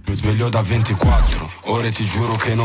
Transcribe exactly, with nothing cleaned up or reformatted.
Mi sveglio da ventiquattro ore, ti giuro che non